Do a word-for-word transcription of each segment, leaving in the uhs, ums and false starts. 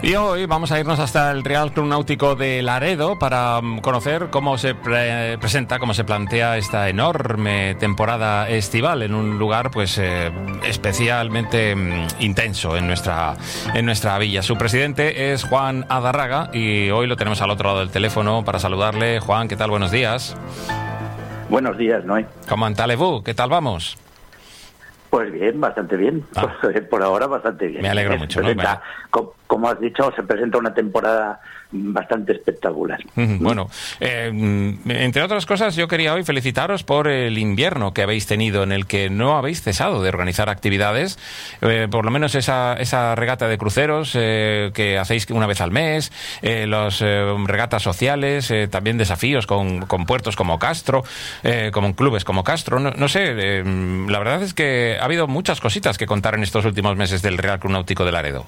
Y hoy vamos a irnos hasta el Real Club Náutico de Laredo para conocer cómo se pre presenta, cómo se plantea esta enorme temporada estival en un lugar pues eh, especialmente mm, intenso en nuestra, en nuestra villa. Su presidente es Juan Adarraga y hoy lo tenemos al otro lado del teléfono para saludarle. Juan, ¿qué tal? Buenos días. Buenos días, Noé. ¿Cómo allez-vous? ¿Qué tal vamos? Pues bien, bastante bien. Ah. Pues, por ahora bastante bien. Me alegro mucho. Presenta, ¿no? como, como has dicho, se presenta una temporada bastante espectacular. Bueno, eh, entre otras cosas, yo quería hoy felicitaros por el invierno que habéis tenido, en el que no habéis cesado de organizar actividades, eh, por lo menos esa, esa regata de cruceros eh, que hacéis una vez al mes, eh, las eh, regatas sociales, eh, también desafíos con, con puertos como Castro, eh, como clubes como Castro, no, no sé, eh, la verdad es que ha habido muchas cositas que contar en estos últimos meses del Real Club Náutico de Laredo.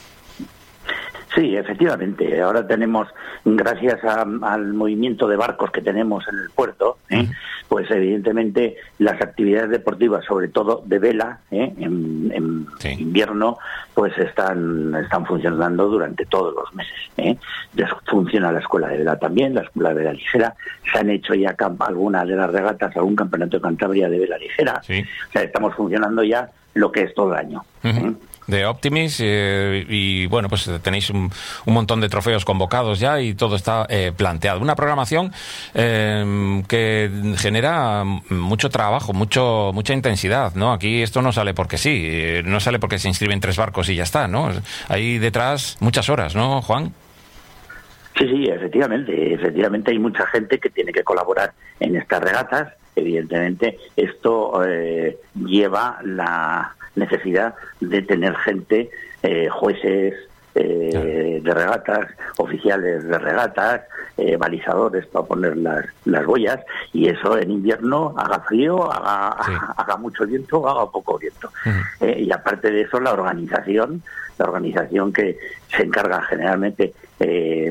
Sí, efectivamente. Ahora tenemos, gracias a, al movimiento de barcos que tenemos en el puerto, ¿eh? uh-huh. pues evidentemente las actividades deportivas, sobre todo de vela, ¿eh? en, en sí. invierno, pues están están funcionando durante todos los meses. ¿eh? Ya funciona la escuela de vela también, la escuela de vela ligera. Se han hecho ya algunas de las regatas, algún campeonato de Cantabria de vela ligera. Sí. O sea, estamos funcionando ya lo que es todo el año. Uh-huh. ¿eh? De Optimis eh, y bueno, pues tenéis un, un montón de trofeos convocados ya y todo está eh, planteado. Una programación eh, que genera mucho trabajo, mucho mucha intensidad, ¿no? Aquí esto no sale porque sí, eh, no sale porque se inscriben tres barcos y ya está, ¿no? Hay detrás muchas horas, ¿no, Juan? Sí, sí, efectivamente, efectivamente hay mucha gente que tiene que colaborar en estas regatas. Evidentemente esto eh, lleva la necesidad de tener gente, eh, jueces eh, claro. de regatas, oficiales de regatas, eh, balizadores para poner las, las boyas, y eso en invierno, haga frío, haga, sí. haga mucho viento, haga poco viento. Uh-huh. eh, y aparte de eso, la organización, la organización que se encarga generalmente eh,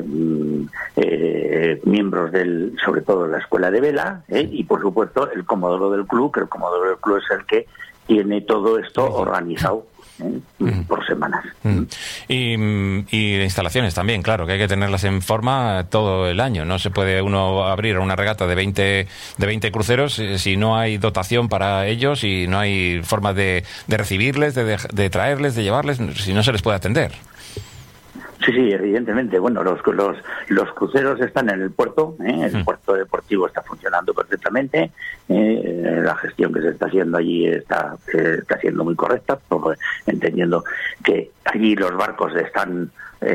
eh, miembros del, sobre todo de la escuela de vela, eh, y por supuesto el comodoro del club, que el comodoro del club es el que tiene todo esto organizado ¿eh? mm. por semanas. Mm. Y, y instalaciones también, claro, que hay que tenerlas en forma todo el año. No se puede uno abrir una regata de veinte, de veinte cruceros si no hay dotación para ellos y no hay forma de, de recibirles, de, de, de traerles, de llevarles, si no se les puede atender. Sí, sí, evidentemente. Bueno, los los los cruceros están en el puerto, ¿eh? el mm. puerto deportivo está funcionando perfectamente, eh, la gestión que se está haciendo allí está eh, está siendo muy correcta, entendiendo que allí los barcos están